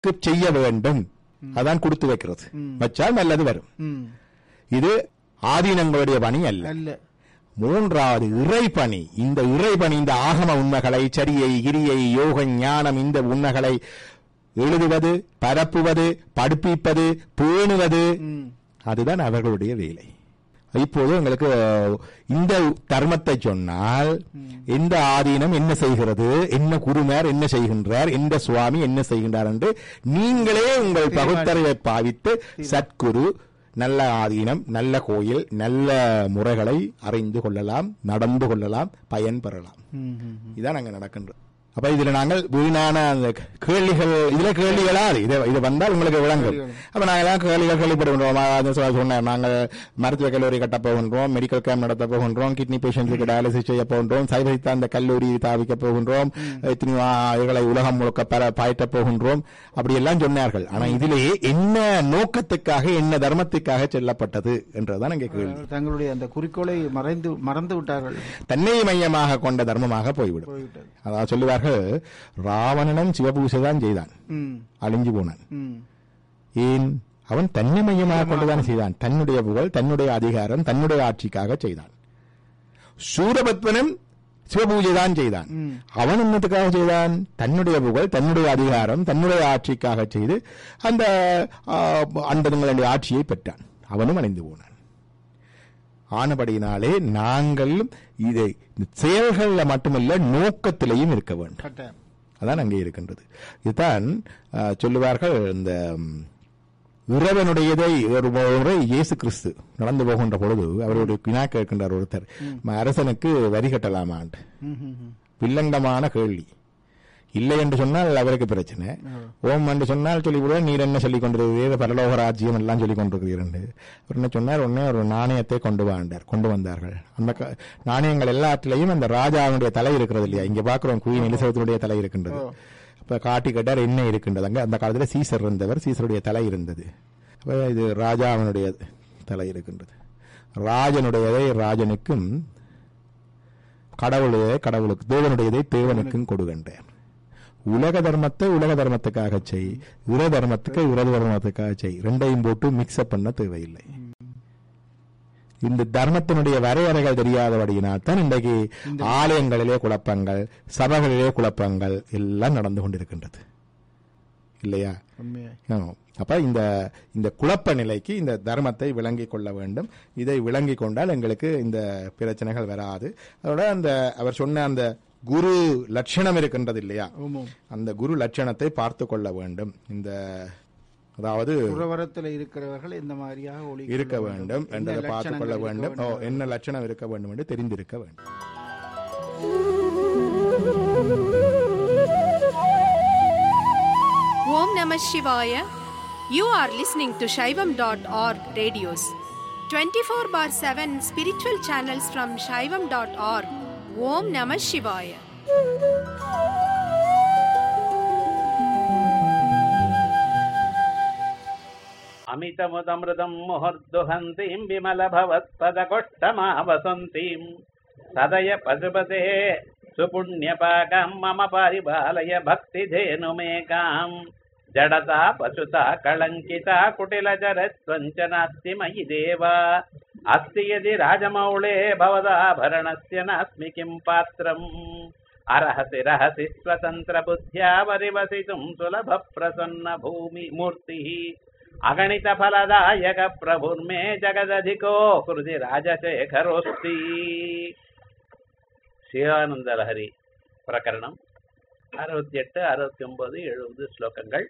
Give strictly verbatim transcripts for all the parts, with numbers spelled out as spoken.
செய்ய வேண்டும். அதான் கொடுத்து வைக்கிறது. வச்சால் நல்லது வரும். இது ஆதீனங்களுடைய பணி அல்ல. மூன்றாவது இறைபணி. இந்த இறைபணி, இந்த ஆகம உண்மைகளை, சரியை, கிரியை, யோக, ஞானம், இந்த உண்மைகளை எழுதுவது, பரப்புவது, படிப்பிப்பது, பேணுவது, அதுதான் அவர்களுடைய வேலை. இப்போது உங்களுக்கு இந்த தர்மத்தை சொன்னால் எந்த ஆதீனம் என்ன செய்கிறது, என்ன குருமார் என்ன செய்கின்றார், எந்த சுவாமி என்ன செய்கின்றார் என்று நீங்களே உங்கள் பகுத்தறிவை பாவித்து சத்குரு, நல்ல ஆதீனம், நல்ல கோயில், நல்ல முறைகளை அறிந்து கொள்ளலாம், நடந்து கொள்ளலாம், பயன் பெறலாம். இதான் அங்க நடக்கின்றது. அப்ப இதுல நாங்கள் வீணான அந்த கேள்விகள், இதுல கேள்விகளா இது இது வந்தால் உங்களுக்கு விளங்கும். அப்ப நாங்கள் கேள்விகள் கேள்விப்படுகின்றோம். சொன்னார், நாங்கள் மருத்துவ கல்லூரி கட்ட போகின்றோம், மெடிக்கல் கேம்ப் நடத்த போகின்றோம், கிட்னி பேஷண்ட்ஸுக்கு டயாலிசிஸ் செய்ய போகின்றோம், சைவ சித்தாந்த கல்லூரி தாவிக்க போகின்றோம், இவர்களை உலகம் முழுக்க பர பாய்ட்ட போகின்றோம், அப்படி எல்லாம் சொன்னார்கள். ஆனா இதிலேயே என்ன நோக்கத்துக்காக, என்ன தர்மத்துக்காக செல்லப்பட்டது என்றுதான் இங்கே கேள்வி. தங்களுடைய அந்த குறிக்கோளை மறைந்து மறந்து விட்டார்கள். தன்னை மையமாக கொண்ட தர்மமாக போய்விடும். அதாவது சொல்லுவார், ராவணனும் சிவபூசை தான் செய்தான், அழிஞ்சு போனான். ஏன்? அவன் தன்னை மையமாக கொண்டுதான் செய்தான். தன்னுடைய புகழ், தன்னுடைய அதிகாரம், தன்னுடைய ஆட்சிக்காக செய்தான். சூரபத்மனும் சிவபூஜை தான் செய்தான். அவன் என்னத்துக்காக செய்தான்? தன்னுடைய புகழ், தன்னுடைய அதிகாரம், தன்னுடைய ஆட்சிக்காக செய்து அந்த அண்டங்களுடைய ஆட்சியை பெற்றான். அவனும் அழிந்து போனான். ஆனபடியினாலே நாங்கள் இதை செயல்களில் மட்டுமல்ல, நோக்கத்திலையும் இருக்க வேண்டும். அதான் அங்கே இருக்கின்றது. இதுதான் சொல்லுவார்கள், இந்த இறைவனுடையதை ஒரு முறை இயேசு கிறிஸ்து நடந்து போகின்ற பொழுது அவருடைய வினா கேட்கின்றார் ஒருத்தர், அரசனுக்கு வரி கட்டலாமான். வில்லங்கமான கேள்வி. இல்லை என்று சொன்னால் அவருக்கு பிரச்சனை, ஓம் என்று சொன்னால் சொல்லிவிடுவார், நீர் என்ன சொல்லிக் கொண்டிருக்கிறீர்கள், பரலோக ராஜ்யம் எல்லாம் சொல்லிக் கொண்டிருக்கிறீர்கள். அவர் என்ன சொன்னார், உடனே ஒரு நாணயத்தை கொண்டு வாண்டார். கொண்டு வந்தார்கள். அந்த நாணயங்கள் எல்லாத்திலையும் அந்த ராஜாவுடைய தலை இருக்கிறது இல்லையா, இங்க பாக்குறோம் குயின் எலிசபெத்தினுடைய தலை இருக்கின்றது. அப்ப காட்டி கேட்டார், என்ன இருக்கின்றது? அங்க அந்த காலத்துல சீசர் இருந்தவர், சீசருடைய தலை இருந்தது. அப்ப இது ராஜாவினுடைய தலை இருக்கின்றது. ராஜனுடையதை ராஜனுக்கும், கடவுளுடைய கடவுளுக்கு, தேவனுடையதை தேவனுக்கும் கொடுக்கின்றார். உலக தர்மத்தை உலக தர்மத்துக்காக செய், உர தர்மத்துக்கு உர தர்மத்துக்காக செய். ரெண்டையும் போட்டு மிக்ஸ்அப் பண்ண தேவையில்லை. இந்த தர்மத்தினுடைய வரையறைகள் தெரியாதபடியினால் தான் இன்றைக்கு ஆலயங்களிலே குழப்பங்கள், சபைகளிலே குழப்பங்கள் எல்லாம் நடந்து கொண்டிருக்கின்றது இல்லையா? அப்ப இந்த இந்த குழப்ப நிலைக்கு இந்த தர்மத்தை விளங்கிக் கொள்ள வேண்டும். இதை விளங்கிக் கொண்டால் எங்களுக்கு இந்த பிரச்சனைகள் வராது. அதோட அந்த அவர் சொன்ன அந்த குரு லட்சணம் இருக்கின்றது இல்லையா, அந்த குரு லட்சணத்தை பார்த்து கொள்ள வேண்டும். இந்த அதாவது புறவரத்தில் இருக்கிறவர்கள் இந்த மாதிரியாக இருக்க வேண்டும் என்றதை பார்த்து கொள்ள வேண்டும். என்ன லட்சணம் இருக்க வேண்டும் என்று தெரிந்திருக்க வேண்டும். ஓம் நம சிவாய. You are listening to Shaivam dot org radios. twenty-four bar seven spiritual channels from Shaivam dot org. Om Namah Shivaya. அமிதமுதமிருதம் முஹர்துஹந்தீம் விமலபவத்பதகொஷ்டமாவசந்தீம் சதய பசுபதே சுபுண்ணியபாகம் மம பரிபாலய பக்திதேனுமேகாம் ஜடதா பசுதா கலங்கிதா குட்டிலஜரத்வஞ்சனாஸ்தி மயி தேவா அஸ்தி யதி ராஜமௌளே பவதாபரணஸ்ய நாஸ்மி கிம் பாத்ரம் அரஹசி ரஹசி ஸ்வதந்திர புத்யா வரிவசிதும் சுலப பிரசன்ன பூமி மூர்த்திः அகணித ஃபலதாயக பிரபுர்மே ஜகததிகோ கிருதி ராஜசேகரோஸ்தி. சிவானந்த லஹரி பிரகரணம் அறுபத்தி எட்டு அறுபத்தி ஒன்பது எழுபது ஸ்லோகங்கள்.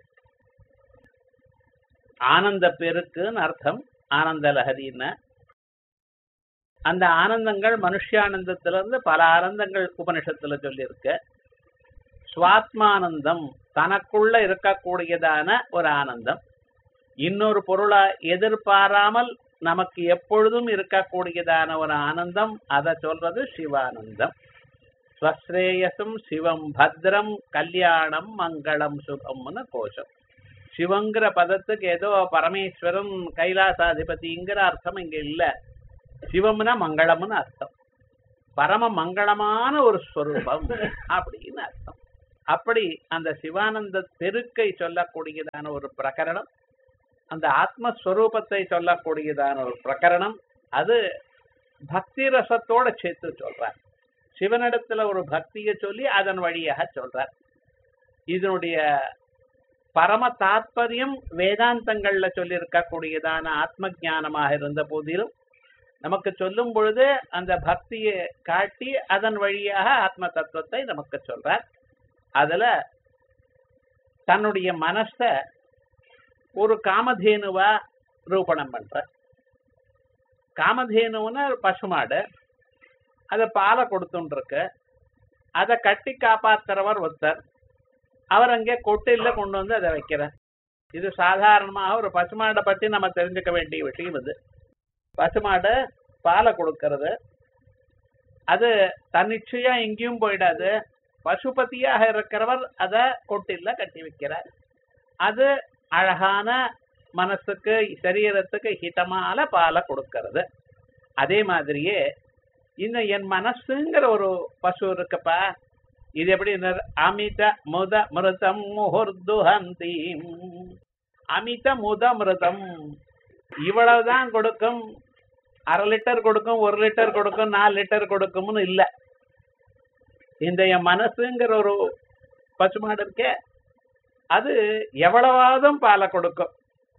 ஆனந்த பெருக்குன்னு அர்த்தம். ஆனந்த லஹரின்னு அந்த ஆனந்தங்கள் மனுஷானந்தத்திலிருந்து பல ஆனந்தங்கள் உபனிஷத்துல சொல்லியிருக்க. சுவாத்மானந்தம் தனக்குள்ள இருக்கக்கூடியதான ஒரு ஆனந்தம், இன்னொரு பொருளை எதிர்பாராமல் நமக்கு எப்பொழுதும் இருக்கக்கூடியதான ஒரு ஆனந்தம், அதை சொல்றது சிவானந்தம். ஸ்வஸ்ரேயசும் சிவம் பத்ரம் கல்யாணம் மங்களம் சுகம்னு கோஷம். சிவங்கிற பதத்துக்கு ஏதோ பரமேஸ்வரன் கைலாசாதிபதிங்கிற அர்த்தம் இங்க இல்ல. சிவம்னா மங்களம்னு அர்த்தம், பரம மங்களமான ஒரு ஸ்வரூபம் அப்படின்னு அர்த்தம். அப்படி அந்த சிவானந்த பெருக்கை சொல்லக்கூடியதான ஒரு பிரகரணம், அந்த ஆத்மஸ்வரூபத்தை சொல்லக்கூடியதான ஒரு பிரகரணம், அது பக்தி ரசத்தோட சேர்த்து சொல்றார். சிவனிடத்துல ஒரு பக்தியை சொல்லி அதன் வழியாக சொல்றார். இதனுடைய பரம தாத்பரியம் வேதாந்தங்கள்ல சொல்லி இருக்கக்கூடியதான ஆத்ம ஞானமாக இருந்த போதிலும் நமக்கு சொல்லும் பொழுது அந்த பக்தியை காட்டி அதன் வழியாக ஆத்ம தத்துவத்தை நமக்கு சொல்றார். அதுல தன்னுடைய மனச ஒரு காமதேனுவா ரூபணம் பண்ற. காமதேனுன்னு பசுமாடு, அதை பாலை கொடுத்துட்டு இருக்கு. அதை கட்டி காப்பாத்துறவர் ஒருத்தர், அவர் அங்கே கொட்டில கொண்டு வந்து அதை வைக்கிறார். இது சாதாரணமாக ஒரு பசுமாடை பற்றி நம்ம தெரிஞ்சுக்க வேண்டிய விஷயம். இது பசுமாடு பாலை கொடுக்கறது, அது தன்னிச்சையா எங்கேயும் போயிடாது. பசுபதியாக இருக்கிறவர் அதை கொட்டில கட்டி வைக்கிறார். அது அழகான மனசுக்கு சரீரத்துக்கு ஹிதமான பாலை கொடுக்கறது. அதே மாதிரியே இந்த என் மனசுங்கிற ஒரு பசு இருக்குப்பா, இது எப்படி அமித முத மிருதம் முஹுர்துஹந்தி, அமித முத மிருதம் இவ்வளவுதான் கொடுக்கும், அரை லிட்டர் கொடுக்கும், ஒரு லிட்டர் கொடுக்கும், நாலு லிட்டர் கொடுக்கும்னு இல்லை. இந்த என் மனசுங்கிற ஒரு பசுமாடு இருக்க, அது எவ்வளவாதும் பாலை கொடுக்கும்.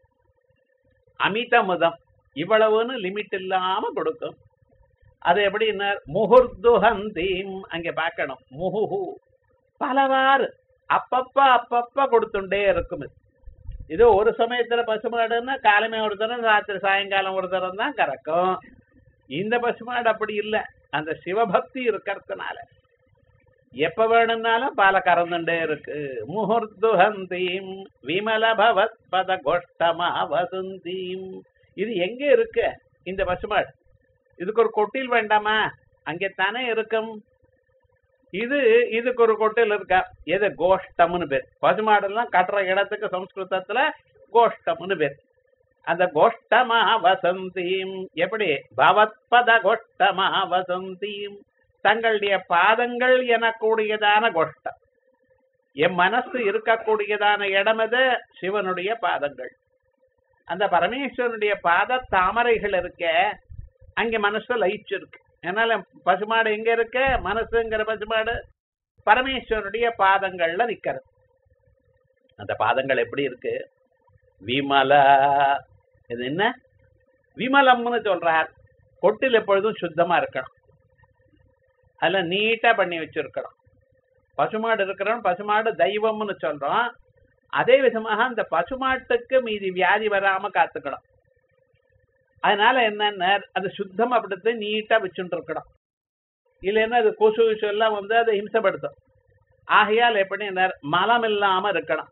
அமித முதம் இவ்வளவுன்னு லிமிட் இல்லாம கொடுக்கும். அது எப்படின்னா முஹுர்துஹந்தீம், அங்க பார்க்கணும், முஹு பலவாறு அப்பப்ப அப்பப்ப கொடுத்துட்டே இருக்கும். இது ஒரு சமயத்துல பசுமாடுன்னா காலமே ஒரு தரம், ராத்திரி சாயங்காலம் ஒரு தரம் தான் கறக்கும். இந்த பசுமாடு அப்படி இல்லை. அந்த சிவபக்தி இருக்கிறதுனால எப்ப வேணும்னாலும் பால கறந்துட்டே இருக்கு. முஹுர்துஹந்தீம் விமல பவத் பத கோஷ்டமா வசுந்தீம். இது எங்க இருக்கு இந்த பசுமாடு? இதுக்கு ஒரு கொட்டில் வேண்டாமா? அங்கே தானே இருக்கும். இது இதுக்கு ஒரு கொட்டில் இருக்கா? எது? கோஷ்டம்னு பேர். பசுமாடெல்லாம் கட்டுற இடத்துக்கு சம்ஸ்கிருதத்துல கோஷ்டம்னு பேர். அந்த கோஷ்டமா வசந்தீம் எப்படி? பவத்பத கோஷ்டமா வசந்தீம், தங்களுடைய பாதங்கள் எனக்கூடியதான கோஷ்டம். என் மனசு இருக்கக்கூடியதான இடம் அது சிவனுடைய பாதங்கள். அந்த பரமேஸ்வரனுடைய பாத தாமரைகள் இருக்க, அங்க மனசு லயிச்சிருக்கு. அதனால பசுமாடு எங்க இருக்க? மனசுங்கிற பசுமாடு பரமேஸ்வரனுடைய பாதங்கள்ல நிக்கிறது. அந்த பாதங்கள் எப்படி இருக்கு? விமலா. இது என்ன? விமலம்னு சொல்றார். கொட்டில் எப்பொழுதும் சுத்தமா இருக்கணும், அதுல நீட்டா பண்ணி வச்சிருக்கணும். பசுமாடு இருக்கிறோம், பசுமாடு தெய்வம்னு சொல்றோம். அதே விதமாக அந்த பசுமாட்டுக்கு மீதி வியாதி வராம காத்துக்கணும். அதனால என்னன்னா அது சுத்தம் அப்படித்து நீட்டா வச்சுட்டு இருக்கணும். இல்லைன்னா அது கொசு விஷு எல்லாம் வந்து அதை ஹிம்சப்படுத்தும். ஆகையால் எப்படி மலம் இல்லாம இருக்கணும்,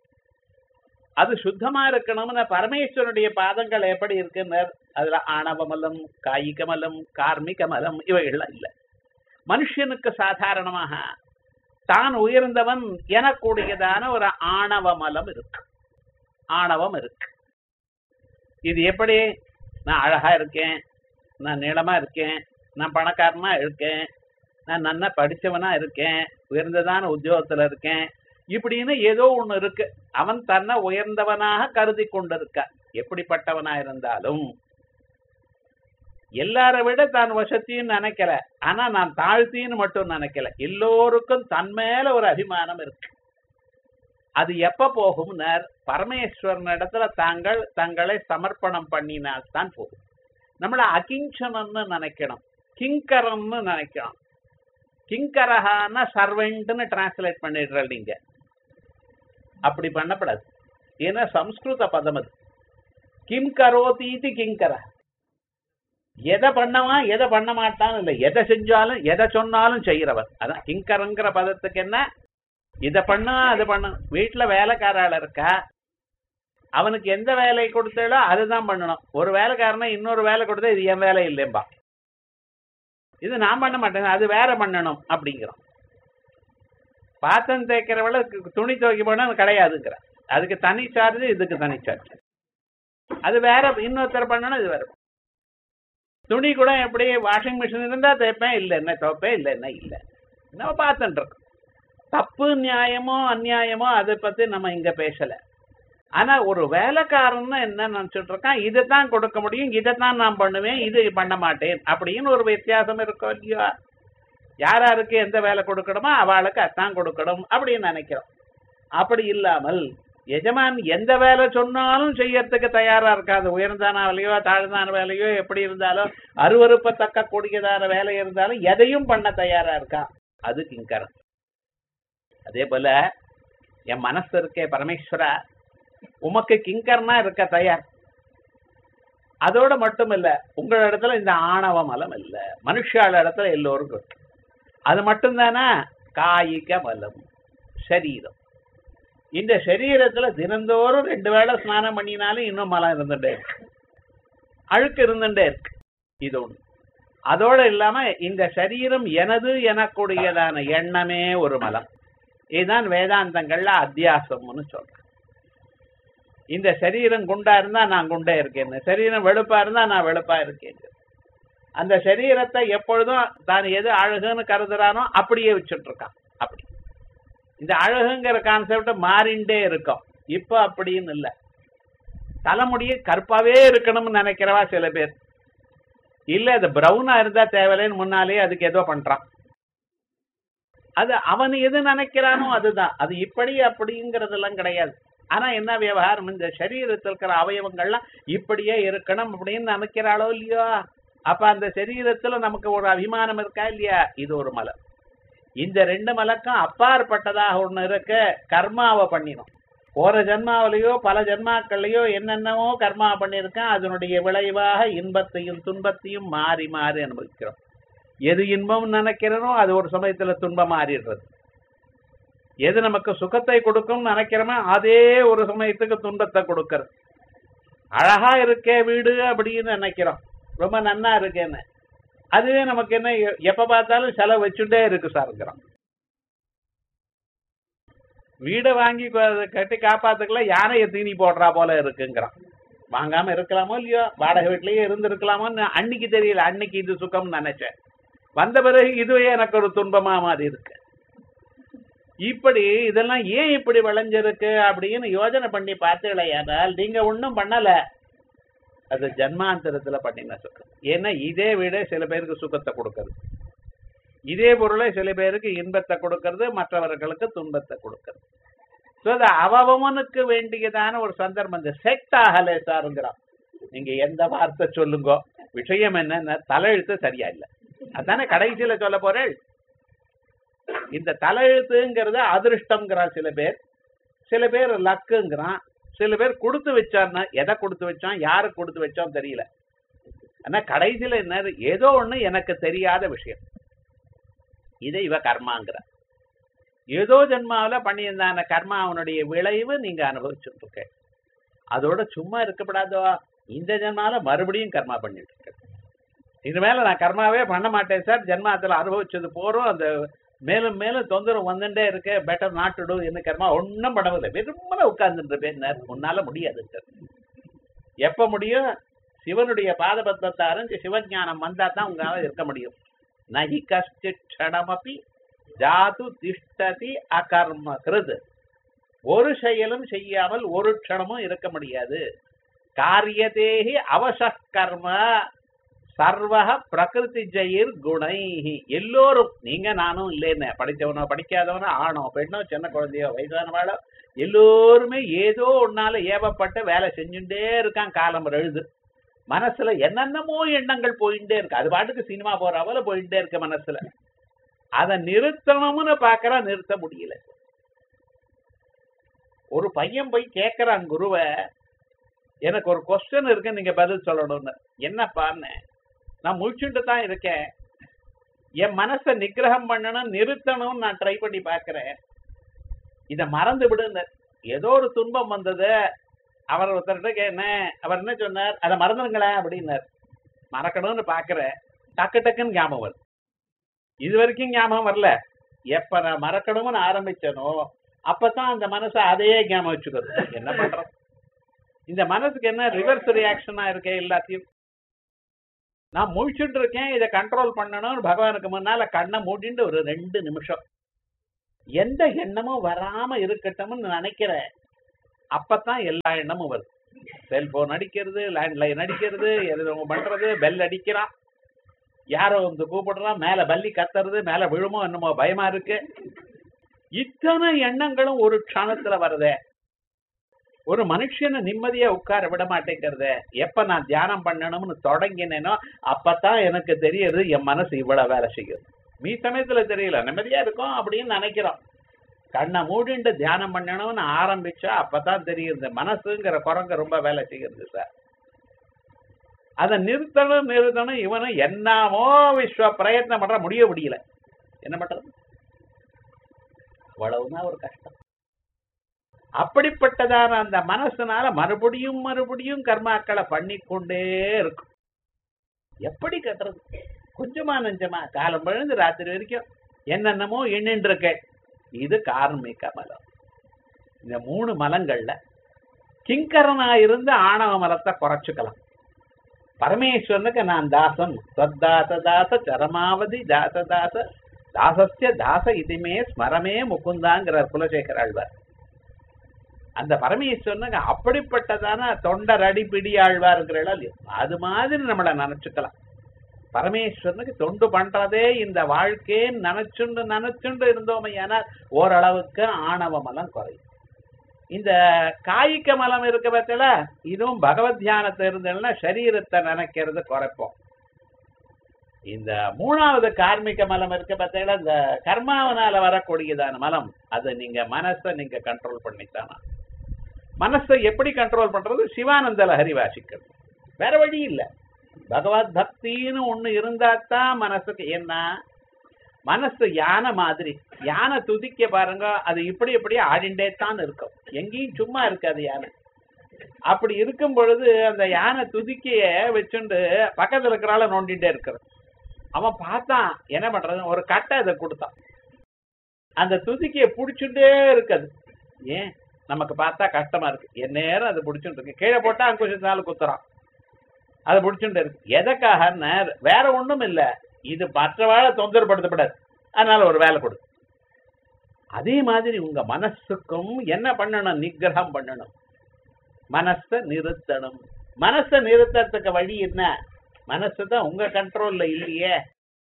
அது சுத்தமா இருக்கணும்னு பரமேஸ்வரனுடைய பாதங்கள் எப்படி இருக்குன்னு அதுல ஆணவமலம், காயிகமலம், கார்மிகமலம் இவைகள்லாம் இல்லை. மனுஷனுக்கு சாதாரணமாக தான் உயர்ந்தவன் எனக்கூடியதான ஒரு ஆணவமலம் இருக்கு, ஆணவம் இருக்கு. இது எப்படி? நான் அழகா இருக்கேன், நான் நீளமா இருக்கேன், நான் பணக்காரனா இருக்கேன், நான் நல்லா படிச்சவனா இருக்கேன், உயர்ந்ததான உத்தியோகத்துல இருக்கேன், இப்படின்னு ஏதோ ஒண்ணு இருக்கு. அவன் தன்னை உயர்ந்தவனாக கருதி கொண்டிருக்க. எப்படிப்பட்டவனா இருந்தாலும் எல்லாரை விட தான் வசத்தின்னு நினைக்கல, ஆனா நான் தாழ்த்தின்னு மட்டும் நினைக்கல. எல்லோருக்கும் தன் மேல ஒரு அபிமானம் இருக்கு. அது எப்ப போகும்னர் பரமேஸ்வரன் இடத்துல தாங்கள் தங்களை சமர்ப்பணம் பண்ணினால் தான் போகும். நம்மள அகிஞ்சனன்னு நினைக்கணும், கிங்கரம்னு நினைக்கணும். கிங்கரஹான சர்வெண்ட்னு டிரான்ஸ்லேட் பண்ணிடுறீங்க, நீங்க அப்படி பண்ணப்படாது. ஏன்னா சம்ஸ்கிருத பதம் அது. கிம் கரோதீதி கிங்கர, எதை பண்ணவான் எதை பண்ண மாட்டான்னு இல்லை, எதை செஞ்சாலும் எதை சொன்னாலும் செய்யறவர். அதான் கிங்கரங்கிற பதத்துக்கு என்ன? இதை பண்ணா அது பண்ண. வீட்டுல வேலைக்காரால இருக்கா, அவனுக்கு எந்த வேலை கொடுத்தாலோ அதுதான் பண்ணணும். ஒரு வேலைக்காரனை இன்னொரு வேலை கொடுத்தா இது என் வேலை இல்லைம்பா, இது நான் பண்ண மாட்டேன், அது வேற பண்ணணும் அப்படிங்கிறோம். பாத்திரம் தேய்க்கிறவள துணி துவைக்க போனா கிடையாதுங்கிற, அதுக்கு தனி சார்ஜ், இதுக்கு தனி சார்ஜ். அது வேற, இன்னொருத்தர் பண்ணணும், இது வேற. துணி கூட எப்படி வாஷிங் மிஷின் இருந்தா தேய்ப்பேன், இல்லை என்ன துவைப்பேன், இல்லை என்ன இல்லை நம்ம பார்த்துட்டு இருக்கோம். தப்பு நியாயமோ அநியாயமோ அதை பத்தி நம்ம இங்க பேசல. ஆனா ஒரு வேலைக்காரன்னு என்ன நினைச்சிட்டு இருக்கான், இதைத்தான் கொடுக்க முடியும், இதைத்தான் நான் பண்ணுவேன், இது பண்ண மாட்டேன் அப்படின்னு ஒரு வித்தியாசம் இருக்கும் இல்லையா? யாராருக்கு எந்த வேலை கொடுக்கணுமோ அவளுக்கு அதான் கொடுக்கணும் அப்படின்னு நினைக்கிறோம். அப்படி இல்லாமல் எஜமான் எந்த வேலை சொன்னாலும் செய்யறதுக்கு தயாரா இருக்காது. உயர்ந்தான வேலையோ தாழ்ந்தான வேலையோ எப்படி இருந்தாலும் அருவருப்பத்தக்க கூடியதான வேலை இருந்தாலும் எதையும் பண்ண தயாரா இருக்கா, அது கிங்கரன். அதே போல என் மனசு இருக்கே பரமேஸ்வரா, உமக்கு கிங்கர்னா இருக்க தயார். அதோட மட்டும் இல்ல, உங்கள இடத்துல இந்த ஆணவ மலம் இல்ல, மனுஷால இடத்துல எல்லோருக்கும் இருக்கு. அது மட்டும்தானா? காயிக மலம் சரீரம். இந்த சரீரத்துல தினந்தோறும் ரெண்டு வேளை ஸ்நானம் பண்ணினாலும் இன்னும் மலம் இருந்துட்டே இருக்கு, அழுக்கு இருந்துட்டே இருக்கு. இது ஒண்ணு. அதோட இல்லாம இந்த சரீரம் எனது எனக்கூடியதான எண்ணமே ஒரு மலம். இதுதான் வேதாந்தங்கள்ல அத்தியாசம்னு சொல்றேன். இந்த சரீரம் குண்டா இருந்தா நான் குண்டே இருக்கேன்னு, சரீரம் வெளுப்பா இருந்தா நான் வெளுப்பா இருக்கேன். அந்த சரீரத்தை எப்பொழுதும் தான் எது அழகுன்னு கருதுறானோ அப்படியே வச்சுட்டு இருக்கான். அப்படி இந்த அழகுங்கிற கான்செப்ட் மாறிண்டே இருக்கும். இப்ப அப்படின்னு இல்லை. தலைமுடிய கருப்பாவே இருக்கணும்னு நினைக்கிறவா சில பேர், இல்ல அது பிரவுனா இருந்தா தேவையில்லைன்னு முன்னாலே அதுக்கு ஏதோ பண்றான். அது அவன் எது நினைக்கிறானோ அதுதான். அது இப்படி அப்படிங்கிறதெல்லாம் கிடையாது. ஆனா என்ன விவகாரம், இந்த சரீரத்தில் இருக்கிற அவயவங்கள்லாம் இப்படியே இருக்கணும் அப்படின்னு நினைக்கிறாளோ இல்லையோ, அப்ப அந்த சரீரத்துல நமக்கு ஒரு அபிமானம் இருக்கா இல்லையா? இது ஒரு மலம். இந்த ரெண்டு மலக்கும் அப்பாற்பட்டதாக ஒண்ணு இருக்க, கர்மாவை பண்ணிடும். ஒரு ஜென்மாவிலையோ பல ஜென்மாக்கள்லையோ என்னென்னவோ கர்மா பண்ணியிருக்கான். அதனுடைய விளைவாக இன்பத்தையும் துன்பத்தையும் மாறி மாறி அனுபவிக்கிறோம். எது இன்பம் நினைக்கிறனோ அது ஒரு சமயத்துல துன்பம் மாறிடுறது. எது நமக்கு சுகத்தை கொடுக்கும் நினைக்கிறோமோ அதே ஒரு சமயத்துக்கு துன்பத்தை கொடுக்கறது. அழகா இருக்கே வீடு அப்படின்னு நினைக்கிறோம், ரொம்ப நன்னா இருக்கேன்னு. அதுவே நமக்கு என்ன, எப்ப பார்த்தாலும் செலவு வச்சுட்டே இருக்கு சார்ங்கிறோம். வீடை வாங்கி கட்டி காப்பாத்துக்கல யானையை தீனி போடுறா போல இருக்குங்கிறான். வாங்காம இருக்கலாமோ இல்லையோ, வாடகை வீட்லயே இருந்து இருக்கலாமோன்னு அன்னைக்கு தெரியல. அன்னைக்கு இது சுகம்னு நினைச்சேன், வந்த பிறகு இதுவே எனக்கு ஒரு துன்பமா மாதிரி இருக்கு. இப்படி இதெல்லாம் ஏன் இப்படி விளைஞ்சிருக்கு அப்படின்னு யோஜனை பண்ணி பார்த்தீங்களேயானால் நீங்க ஒன்றும் பண்ணல, அது ஜன்மாந்தரத்துல பண்ணின சுகம். ஏன்னா இதே வீடே சில பேருக்கு சுகத்தை கொடுக்கறது, இதே பொருளை சில பேருக்கு இன்பத்தை கொடுக்கறது, மற்றவர்களுக்கு துன்பத்தை கொடுக்கறது. ஸோ அது அவவனுக்கு வேண்டியதான ஒரு சந்தர்ப்பம். இந்த செட் ஆகலை சாருங்கிறான். நீங்க எந்த வார்த்தை சொல்லுங்க, விஷயம் என்ன, தலையெழுத்து சரியா இல்லை, அதானே கடைசியில சொல்ல போறேன். இந்த தலையெழுத்துங்கிறத அதிருஷ்டம்ங்கிறான் சில பேர், சில பேர் லக்குங்கிறான், சில பேர் கொடுத்து வச்சான்னா எதை கொடுத்து வச்சான் யாருக்கு கொடுத்து வச்சோம் தெரியல. ஆனா கடைசியில என்ன, ஏதோ ஒண்ணு எனக்கு தெரியாத விஷயம், இதை இவ கர்மாங்கிற. ஏதோ ஜென்மாவில பண்ணியிருந்தான கர்மா அவனுடைய விளைவு நீங்க அனுபவிச்சுட்டு இருக்க. அதோட சும்மா இருக்கப்படாதோ, இந்த ஜென்மாவில மறுபடியும் கர்மா பண்ணிட்டு இருக்க. இது மேல நான் கர்மாவே பண்ண மாட்டேன் சார், ஜென்மாத்துல அனுபவிச்சது போறோம், அந்த மேலும் மேலும் தொந்தரவு வந்துட்டே இருக்கு, பெட்டர் நாட் டு டு என்ன கர்மா ஒன்றும் பண்ணவில்லை, வெறுமனை உட்கார்ந்துட்டு இருப்பேன். உன்னால முடியாது சார். எப்ப முடியும்? சிவனுடைய பாதபத்மத்தை அறிஞ்சு சிவஞானம் வந்தா தான் உங்களால இருக்க முடியும். நகி கஷ்டமப்பி ஜாது திஷ்டதி அகர்ம கிருது. ஒரு செயலும் செய்யாமல் ஒரு க்ஷணமும் இருக்க முடியாது. காரியதேகி அவசகர்ம சர்வக பிரகிருதி ஜெயிர் குணை. எல்லோரும், நீங்க நானும் இல்லைன்னு, படித்தவனோ படிக்காதவனோ ஆணோ பெண்ணோ சின்ன குழந்தையோ வயசானவாளோ எல்லோருமே ஏதோ ஒன்னால ஏவப்பட்டு வேலை செஞ்சுட்டே இருக்கான். காலம் எழுது மனசுல என்னென்னமோ எண்ணங்கள் போயிட்டே இருக்கு, அது பாட்டுக்கு சினிமா போறாவல போயிட்டே இருக்கு மனசுல. அதை நிறுத்தணும்னு பாக்குறா, நிறுத்த முடியல. ஒரு பையன் போய் கேட்கிறான் குருவை, எனக்கு ஒரு கொஸ்டின் இருக்கு நீங்க பதில் சொல்லணும்னு. என்னப்பான்னு, நான் முழிச்சுட்டு தான் இருக்கேன், என் மனசை நிகிரகம் பண்ணணும் நிறுத்தணும்னு நான் ட்ரை பண்ணி பாக்குறேன், இத மறந்து விடுங்க. ஏதோ ஒரு துன்பம் வந்தது, அவர் ஒருத்தர்கிட்ட என்ன, அவர் என்ன சொன்னார், அதை மறந்துடுங்களேன் அப்படின்னார். மறக்கணும்னு பாக்குறேன், டக்கு டக்குன்னு ஞாபகம் வருது. இது வரைக்கும் ஞாபகம் வரல. எப்ப நான் மறக்கணும்னு ஆரம்பிச்சனோ அப்பதான் அந்த மனசை அதையே ஞாபகம் வச்சுக்கிறது. என்ன பண்றோம்? இந்த மனசுக்கு என்ன ரிவர்ஸ் ரியாக்ஷனா இருக்கே எல்லாத்தையும். நான் முழிச்சுட்டு இருக்கேன், இதை கண்ட்ரோல் பண்ணணும்னு பகவானுக்கு முன்னால கண்ணை மூடிட்டு ஒரு ரெண்டு நிமிஷம் எந்த எண்ணமும் வராம இருக்கட்டும்னு நினைக்கிறேன், அப்பதான் எல்லா எண்ணமும் வருது. செல்போன் அடிக்கிறது, லேண்ட்லைன் அடிக்கிறது, எதுவும் பண்றது, பெல் அடிக்கிறான், யாரோ வந்து கூப்பிடுறான், மேல பல்லி கத்துறது, மேல விழுமோ என்னமோ பயமா இருக்கு. இத்தனை எண்ணங்களும் ஒரு க்ஷணத்துல வருதே. ஒரு மனுஷனை நிம்மதியா உட்கார விட மாட்டேங்கிறத. எப்ப நான் தியானம் பண்ணணும்னு தொடங்கினேனோ அப்பதான் எனக்கு தெரியுது என் மனசு இவ்வளவு வேலை செய்யுது. மீ சமயத்துல தெரியல, நிம்மதியா இருக்கும் அப்படின்னு நினைக்கிறோம். கண்ணை மூடிண்டு தியானம் பண்ணணும்னு ஆரம்பிச்சா அப்பதான் தெரியுது மனசுங்கிற குரங்க ரொம்ப வேலை செய்யுது சார். அதை நிறுத்தணும் நிறுத்தணும் இவனும் என்னமோ விஸ்வ பிரயத்னம் பண்ற, முடிய முடியல. என்ன பண்றது? அவ்வளவுதான் ஒரு கஷ்டம். அப்படிப்பட்டதான அந்த மனசுனால மறுபடியும் மறுபடியும் கர்மாக்களை பண்ணிக்கொண்டே இருக்கும். எப்படி கட்டுறது? கொஞ்சமா நெஞ்சமா காலம் பழுந்து ராத்திரி வரைக்கும் என்னென்னமோ எண்ணின்னு இருக்கேன். இது கார்மிக மலம். இந்த மூணு மலங்கள்ல கிங்கரனா இருந்து ஆணவ மலத்தை குறைச்சுக்கலாம். பரமேஸ்வரனுக்கு நான் தாசன், சத்தாச தாச சரமாவதி தாச தாச தாசஸ்ய தாச இதுமே ஸ்மரமே முகுந்தாங்கிறார் குலசேகர ஆழ்வார். அந்த பரமேஸ்வரனுக்கு அப்படிப்பட்டதான தொண்டர் அடிப்பிடி ஆழ்வாருங்கிறா இல்லையோ, அது மாதிரி நம்மளை நினைச்சுக்கலாம். பரமேஸ்வரனுக்கு தொண்டு பண்றதே இந்த வாழ்க்கையை நினைச்சுண்டு நினைச்சுண்டு இருந்தோமையானால் ஓரளவுக்கு ஆணவ மலம் குறையும். இந்த காய்க மலம் இருக்க பட்சல இதுவும் பகவத் தியானத்தை இருந்ததுன்னா சரீரத்தை நினைக்கிறது குறைப்போம். இந்த மூணாவது கார்மிக மலம் இருக்க பட்சல இந்த கர்மாவனால வரக்கூடியதான மலம், அது நீங்க மனசை நீங்க கண்ட்ரோல் பண்ணித்தானா. மனசை எப்படி கண்ட்ரோல் பண்றது? சிவானந்த லஹரி வாசிக்கிறது, வேற வழி இல்லை. பகவத் பக்தின்னு ஒண்ணு இருந்தாத்தான் மனசுக்கு. என்ன மனசு யானை மாதிரி, யானை துதிக்க பாருங்க, அது இப்படி இப்படி ஆடிண்டே தான் இருக்கும், எங்கேயும் சும்மா இருக்காது யானை. அப்படி இருக்கும் பொழுது அந்த யானை துதிக்கைய வச்சுண்டு பக்கத்துல இருக்கிறால நோண்டிட்டே இருக்கிறது. அவன் பார்த்தான், என்ன பண்றது, ஒரு கட்டை அதை கொடுத்தான், அந்த துதிக்கைய புடிச்சுட்டே இருக்குது. ஏன் நமக்கு பார்த்தா கஷ்டமா இருக்கு, என் நேரம் அதை பிடிச்சுட்டு இருக்கு, கீழே போட்டா அங்குஷத்தினால குத்துறான், அதை பிடிச்சுட்டு இருக்கு. எதற்காக? வேற ஒண்ணும் இல்லை, இது மற்றவாழ தொந்தரப்படுத்தப்படாது, அதனால ஒரு வேலை கொடு. அதே மாதிரி உங்க மனசுக்கும் என்ன பண்ணணும்? நிகிரகம் பண்ணணும், மனசை நிறுத்தணும். மனசை நிறுத்தறதுக்கு வழி என்ன? மனசு தான் உங்க கண்ட்ரோல்ல இல்லையே,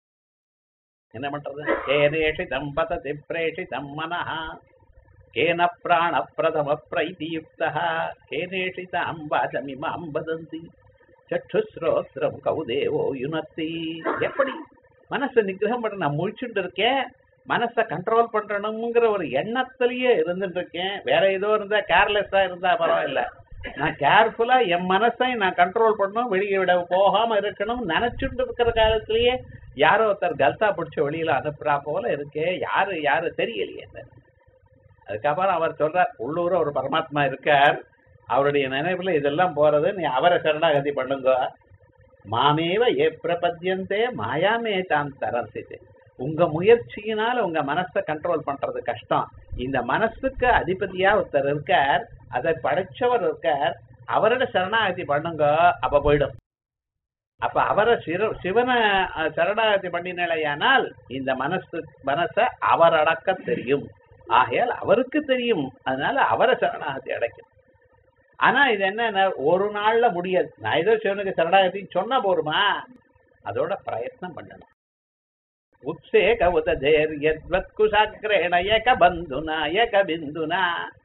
என்ன பண்றது? கேனேஷி தம்பதி பிரேஷி தம்மனஹா கேன பிராண பிரதம பிரைதியுக்தா கேனேஷி அம்பாஜமிம அம்பதந்தி சற்றுஸ்ரோத்ரம் கௌதேவோ யுனத்தி. எப்படி மனசை நிகிரகம் பண்ண? நான் முழிச்சுட்டு இருக்கேன், மனசை கண்ட்ரோல் பண்றணுங்கிற ஒரு எண்ணத்திலேயே இருந்துட்டு இருக்கேன். வேற ஏதோ இருந்தா கேர்லெஸ்ஸா இருந்தா பரவாயில்ல, நான் கேர்ஃபுல்லா என் மனசை நான் கண்ட்ரோல் பண்ணணும், வெளியே விட போகாம இருக்கணும் நினைச்சுட்டு இருக்கிற காலத்திலேயே யாரோ ஒருத்தர் கல்தா பிடிச்ச வெளியில அனுப்புறா போல இருக்கே, யாரு யாரு தெரியலையே. அதுக்கப்புறம் அவர் சொல்றார், உள்ளூர ஒரு பரமாத்மா இருக்கார், அவருடைய நினைவுல இதெல்லாம் போறது, நீ அவரை சரணாகதி பண்ணுங்க. மாமேவ ஏ பிரபத்யந்தே மாயாமே தான் தரசித்து. உங்க முயற்சியினால உங்க மனசை கண்ட்ரோல் பண்றது கஷ்டம். இந்த மனசுக்கு அதிபதியா ஒருத்தர் இருக்கார், அதை படைச்சவர் இருக்கார், அவரோட சரணாகதி பண்ணுங்க, அப்ப போயிடும். அப்ப அவரை சிவ சிவனை சரணாகதி பண்ணினாலேயானால் இந்த மனசு மனசை அவர் அடக்க தெரியும், ஆகையால் அவருக்கு தெரியும், அதனால அவரை சரணாகதி அடைக்கும். ஆனா இது என்ன, ஒரு நாள்ல முடியாது. நான் ஏதோ சிவனுக்கு சரணாகத்தின்னு சொன்னா போருமா? அதோட பிரயத்னம் பண்ணணும். உத்சேக உதேர்யத்வத் குசாக்ரேண ஏக பந்துனா ஏக பிந்துனா.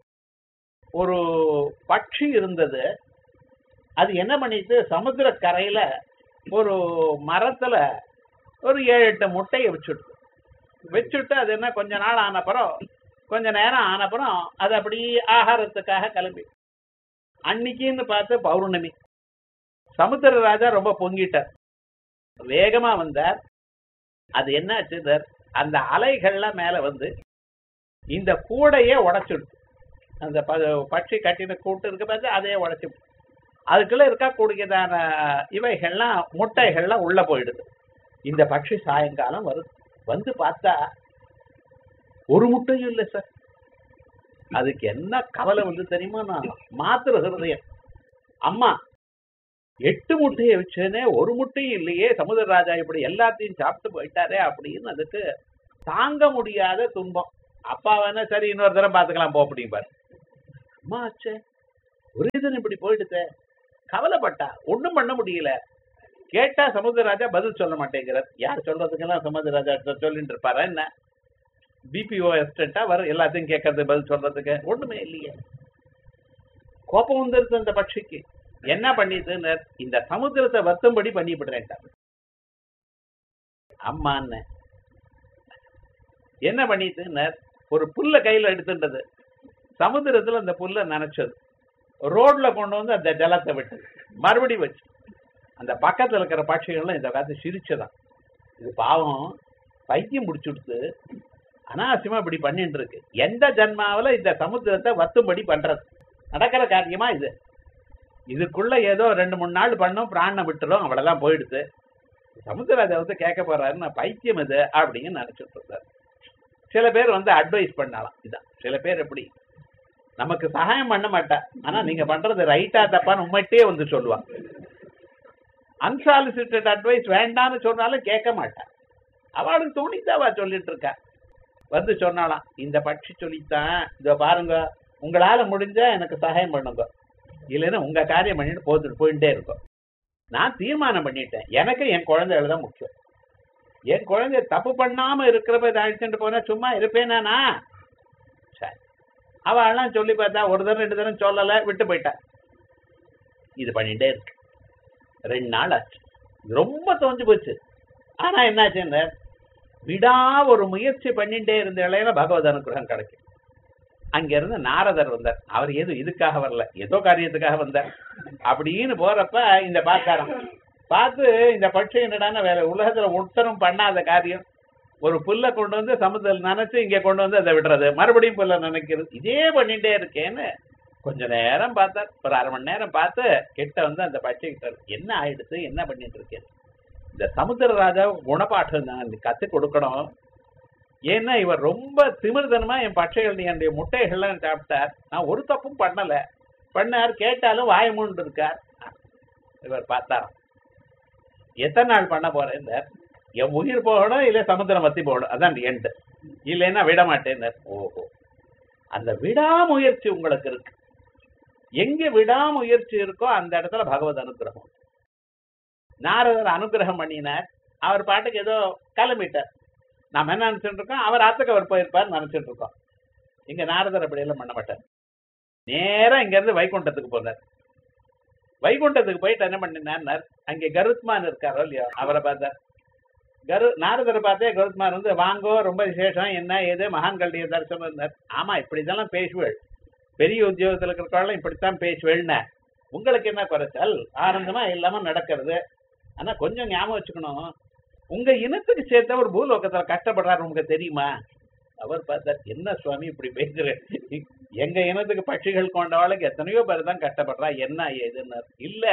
ஒரு பட்சி இருந்தது, அது என்ன பண்ணிட்டு சமுத்திர கரையில ஒரு மரத்துல ஒரு ஏழு எட்டு முட்டையை வச்சுட்டு வச்சுட்டு அது என்ன கொஞ்ச நாள் ஆனப்புறம் கொஞ்ச நேரம் ஆனப்புறம் அது அப்படி ஆகாரத்துக்காக கிளம்பி. அன்னைக்குன்னு பார்த்து பௌர்ணமி, சமுத்திர ராஜா ரொம்ப பொங்கிட்டார், வேகமா வந்தார். அது என்ன ஆச்சு, அந்த அலைகள்லாம் மேல வந்து இந்த கூடையே உடைச்சுடுச்சு. அந்த பட்சி கட்டின கூட்டு இருக்க பார்த்து அதே உடைச்சு, அதுக்குள்ள இருக்கா கூடியதான இவைகள்லாம் முட்டைகள்லாம் உள்ள போயிடுது. இந்த பட்சி சாயங்காலம் வருது, வந்து பார்த்தா ஒரு முட்டையும் இல்லை சார். அதுக்கு என்ன கவலை வந்து தெரியுமா? நான் மாத்திர ஹிருதயம், அம்மா எட்டு முட்டையை வச்சேனே ஒரு முட்டையும் இல்லையே, சமுதிர ராஜா இப்படி எல்லாத்தையும் சாப்பிட்டு போயிட்டாரே அப்படின்னு அதுக்கு தாங்க முடியாத துன்பம். அப்பா வேணா சரி இன்னொரு தரம் பாத்துக்கலாம் போ அப்படிம்பாரு. அம்மா ஆச்சே ஒரு இதுன்னு இப்படி போயிடுச்சே கவலைப்பட்டா ஒண்ணும் பண்ண முடியல. கேட்டா சமுத்திரராஜா பதில் சொல்ல மாட்டேங்கிறார். யார் சொல்றதுக்கெல்லாம் சமுத்திரராஜா சொல்லிட்டு இருப்பாரா என்ன? பிபிஓ எஸ்டா வர எல்லாத்தையும் கேட்கறது பதில் சொல்றதுக்கு ஒண்ணுமே இல்லையே. கோபம் வந்துருச்சு அந்த பட்சிக்கு. என்ன பண்ணிட்டு இந்த சமுத்திரத்தை வத்தும்படி பண்ணிவிடுறேன். அம்மா என்ன பண்ணிட்டு ஒரு புல்ல கையில எடுத்துட்டது, சமுத்திரத்துல அந்த புல்ல நினைச்சது, ரோட்ல கொண்டு வந்து அந்த ஜலத்தை விட்டு மறுபடி வச்சு அந்த பக்கத்துல இருக்கிற பட்சிகள்லாம் இந்த காலத்து சிரிச்சதான். இது பாவம் பைத்தியம் முடிச்சுடுத்து அனாவசியமா இப்படி பண்ணிட்டு இருக்கு. எந்த ஜன்மாவில இந்த சமுத்திரத்தை வத்தும்படி பண்றது நடக்கிற காரியமா இது? இதுக்குள்ள ஏதோ ரெண்டு மூணு நாள் பண்ணும் பிராணம் விட்டுரும் அவ்வளவுதான் போயிடுது. சமுத்திரராஜா வந்து கேட்க போறாரு நான் பைத்தியம் இது அப்படின்னு நினைச்சிட்டு இருந்தாரு. சில பேர் வந்து அட்வைஸ் பண்ணலாம். இதான் சில பேர் எப்படி நமக்கு சகாயம் பண்ண மாட்டா, ஆனா நீங்க பண்றது ரைட்டா தப்பான்னு உண்மைட்டே வந்து சொல்லுவாங்க. அன்சாலிசிட்டட் அட்வைஸ் வேண்டான்னு சொன்னாலும் கேட்க மாட்டா. அவளுக்கு தோணித்தாவா சொல்லிட்டு இருக்கா. வந்து சொன்னாலாம் இந்த பட்சி சொல்லித்தான் இத பாருங்க உங்களால முடிஞ்சா எனக்கு சகாயம் பண்ணுங்க, இல்லைன்னா உங்க காரியம் பண்ணிட்டு போத்துட்டு போயிட்டே இருக்கும். நான் தீர்மானம் பண்ணிட்டேன், எனக்கு என் குழந்தைகள் தான் முக்கியம். என் குழந்தை தப்பு பண்ணாம இருக்கிறப்ப இதை அழிச்சுட்டு போனா சும்மா இருப்பேனா? சரி அவெல்லாம் சொல்லி பார்த்தா ஒரு தரம் ரெண்டு தரம் சொல்லல விட்டு போயிட்டா. இது பண்ணிட்டே இருக்கு. ரெண்டு நாள் ஆச்சு, ரொம்ப தோஞ்சு போச்சு. ஆனா என்னாச்சு, விடா ஒரு முயற்சி பண்ணிட்டே இருந்த இளையில பகவத் அனுகிரகம் கிடைக்கும். அங்க இருந்து நாரதர் வந்தார். அவர் எது இதுக்காக வரல, ஏதோ காரியத்துக்காக வந்தார். அப்படின்னு போறப்ப இந்த பாக்காரம் பார்த்து இந்த பட்சி என்னடான வேலை, உலகத்துல ஒருத்தரும் பண்ணாத காரியம், ஒரு புல்ல கொண்டு வந்து சமுத்திரம் நினைச்சு இங்க கொண்டு வந்து அதை விடுறது, மறுபடியும் புல்ல நினைக்கிறது, இதே பண்ணிட்டே இருக்கேன்னு கொஞ்ச நேரம் பார்த்தார். ஒரு அரை மணி நேரம் பார்த்து கிட்ட வந்து அந்த பட்சி கிட்ட என்ன ஆயிடுச்சு, என்ன பண்ணிட்டு இருக்கேன், இந்த சமுத்திரராஜா குணப்பாட்டம் நான் கத்து கொடுக்கணும். ஏன்னா இவர் ரொம்ப திமிர்தனமா என் பட்சைகள் என்னுடைய முட்டைகள்லாம் சாப்பிட்டார், நான் ஒரு தப்பும் பண்ணல. பண்ணார், கேட்டாலும் வாய மூண்டு இருக்கார். இவர் பார்த்தாராம், எத்தனை நாள் பண்ண போறேன், என் உயிர் போகணும் இல்ல சமுத்திரம் வத்தி போகணும், அதான் எண்டு, இல்லைன்னா விட மாட்டேன். ஓஹோ, அந்த விடாமுயற்சி உங்களுக்கு இருக்கு. எங்க விடாமுயற்சி இருக்கோ அந்த இடத்துல பகவத் அனுகிரகம். நாரதர் அனுகிரகம் பண்ணினார், அவர் பாட்டுக்கு ஏதோ கிளம்பிட்டார். நாம் என்ன நினைச்சுட்டு இருக்கோம், அவர் ஆத்துக்கு அவர் போயிருப்பார் நினைச்சிட்டு இருக்கோம். இங்க நாரதர் அப்படி எல்லாம் பண்ண மாட்டார். நேரா இங்க இருந்து வைகுண்டத்துக்கு போனார். வைகுண்டத்துக்கு போயிட்டு என்ன பண்ணினார், அங்கே கருத்மான் இருக்காரோ இல்லையோ அவரை பார்த்தார். கரு நாரதரை பார்த்தே கருத்மான் வந்து வாங்கோ ரொம்ப விசேஷம் என்ன ஏது மகான்களுடைய தரிசனம் இருந்தார். ஆமா இப்படி இதெல்லாம் பேசுவேள், பெரிய உத்தியோகத்தில் இருக்கிறவங்களும் இப்படித்தான் பேசுவேள்ன, உங்களுக்கு என்ன குறைச்சல், ஆனந்தமா இல்லாம நடக்கிறது. ஆனா கொஞ்சம் ஞாபகம் வச்சுக்கணும், உங்க இனத்துக்கு சேர்த்த ஒரு பூலோகத்துல கஷ்டப்படுறாரு உங்களுக்கு தெரியுமா? அவர் பார்த்தார், என்ன சுவாமி இப்படி பேசுறேன், எங்க இனத்துக்கு பட்சிகள் கொண்டவாளுக்கு எத்தனையோ பேர் தான் கஷ்டப்படுறா, என்ன ஏதுன்னு. இல்ல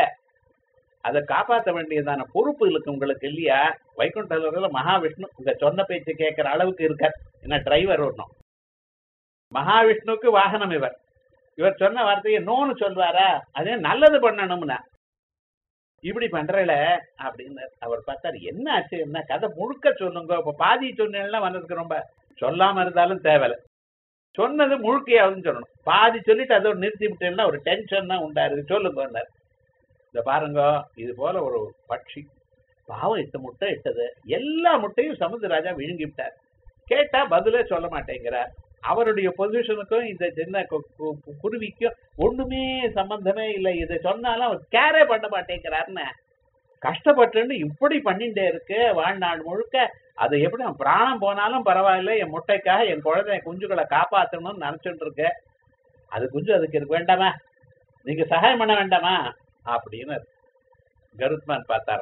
அதை காப்பாற்ற வேண்டியதான பொறுப்பு இருக்கு உங்களுக்கு இல்லையா? வைகுண்டத்துல மகாவிஷ்ணு உங்க சொன்ன பேச்சு கேட்கிற அளவுக்கு இருக்கார். என்ன டிரைவர் வரணும், மகாவிஷ்ணுக்கு வாகனம் இவர். இவர் சொன்ன வார்த்தையை நோன்னு சொல்வாரா? அதே நல்லது பண்ணணும்னா இப்படி பண்றல அப்படின்னு அவர் பார்த்தாரு. என்ன ஆச்சு, என்ன கதை முழுக்க சொல்லுங்க. இப்ப பாதி சொன்னா வந்ததுக்கு ரொம்ப சொல்லாம இருந்தாலும் தேவையில்ல, சொன்னது முழுக்கையாவதுன்னு சொல்லணும். பாதி சொல்லிட்டு அதோட நிறுத்தி விட்டேன்னா ஒரு டென்ஷன் தான் உண்டாரு. சொல்லுங்க, இந்த பாருங்க இது போல ஒரு பட்சி பாவம் எட்டு முட்டை இட்டது, எல்லா முட்டையும் சமுத்திரராஜா விழுங்கி விட்டார். கேட்டா பதிலே சொல்ல மாட்டேங்கிறார். அவருடைய பொசிஷனுக்கும் இந்த சின்ன குருவிக்கும் ஒண்ணுமே சம்பந்தமே இல்லை. இதை சொன்னாலும் அவர் கேரே பண்ண மாட்டேங்கிறாருன்னு கஷ்டப்பட்டு இப்படி பண்ணிட்டே இருக்கு வாழ்நாள் முழுக்க. அது எப்படி பிராணம் போனாலும் பரவாயில்ல, என் முட்டைக்காக என் குழந்தை குஞ்சுகளை காப்பாற்றணும்னு நினைச்சுட்டு இருக்கு. அது குஞ்சு அதுக்கு இருக்கு வேண்டாமா, நீங்க சகாயம் பண்ண வேண்டாமா அப்படின்னு கருத்மான் பார்த்தாரு.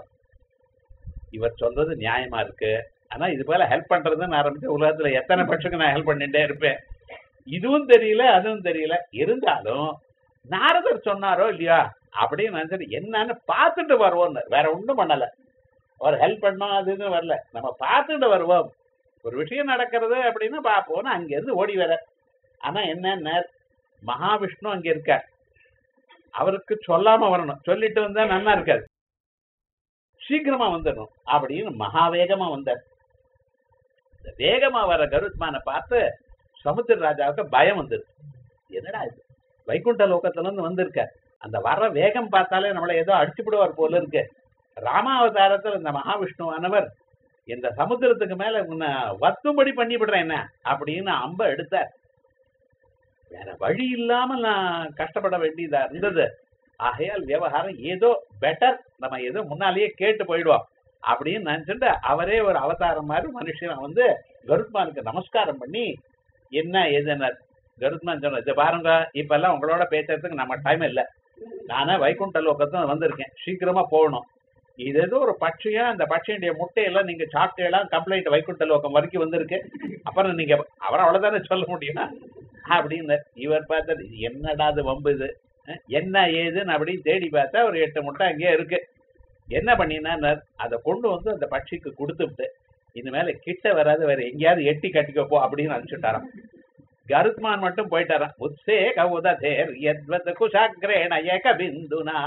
இவர் சொல்றது நியாயமா இருக்கு, ஆனா இது போல ஹெல்ப் பண்றதுன்னு ஆரம்பிச்சு உலகத்துல எத்தனை பட்சத்துக்கு நான் ஹெல்ப் பண்ணிட்டே இருப்பேன். இதுவும் தெரியல அதுவும் தெரியல. இருந்தாலும் நாரதர் சொன்னாரோ இல்லையா அப்படின்னு நினைச்சிட்டு என்னன்னு பார்த்துட்டு வருவோம். வேற ஒன்றும் பண்ணல, ஒரு ஹெல்ப் பண்ணோம் அதுன்னு வரல, நம்ம பார்த்துட்டு வருவோம். ஒரு விஷயம் நடக்கிறது அப்படின்னு பார்ப்போம்னு அங்க இருந்து ஓடி வர. ஆனா என்ன, மகாவிஷ்ணு அங்க இருக்கார், அவருக்கு சொல்லாம வரணும், சொல்லிட்டு வந்தா நல்லா இருக்காது, சீக்கிரமா வந்துடணும் அப்படின்னு மகாவேகமா வந்தார். வேகமா வர கருத்மான பார்த்து சமுத்திர ராஜாவுக்கு பயம் வந்துருக்கு. என்னடா இது, வைகுண்ட லோகத்துல இருந்து வந்திருக்க, அந்த வர்ற வேகம் பார்த்தாலே நம்மளை ஏதோ அடிச்சுவிடுவார் போல இருக்கு. ராமாவதாரத்தில் இந்த மகாவிஷ்ணுவானவர் இந்த சமுத்திரத்துக்கு மேல உன்னை வத்தும்படி பண்ணிவிடுறேன் என்ன அப்படின்னு அம்ப எடுத்தார். வேற வழி இல்லாம நான் கஷ்டப்பட வேண்டியதா இருந்தது. ஆகையால் விவகாரம் ஏதோ பெட்டர், நம்ம ஏதோ முன்னாலேயே கேட்டு போயிடுவோம் அப்படின்னு நினைச்சுட்டு அவரே ஒரு அவதாரம் மாதிரி மனுஷன் வந்து கருத்மானுக்கு நமஸ்காரம் பண்ணி என்ன எதுன்னு கருத்மான் சொன்ன, இதை பாருங்க, இப்ப எல்லாம் உங்களோட பேசுறதுக்கு நம்ம டைம் இல்லை, நானே வைகுண்ட லோகத்தான் வந்திருக்கேன், சீக்கிரமா போகணும். இது ஏதோ ஒரு பட்சியா, அந்த பட்சியுடைய முட்டையெல்லாம் நீங்க சாப்பிட்டெல்லாம் கம்ப்ளைண்ட் வைகுண்ட லோகம் வரைக்கும் வந்திருக்கு, அப்புறம் நீங்க அவரை அவ்வளவுதானே சொல்ல முடியுமா அப்படின்னு இவர் பார்த்தாரு. என்னடா அது வம்பு இது, என்ன ஏதுன்னு அப்படின்னு தேடி பார்த்தா ஒரு எட்டு முட்டை அங்கேயே இருக்கு. என்ன பண்ணினா அதை கொண்டு வந்து அந்த பட்சிக்கு கொடுத்துட்டு இனிமேல கிட்ட வராது, வேற எங்கேயாவது எட்டி கட்டிக்கப்போ அப்படின்னு அனுப்பிச்சுட்டாராம். கருத்மான் மட்டும் போயிட்டாராம். உத்சேக உததேர் யத்வத் குஷாக்ரேண ஏக பிந்துனா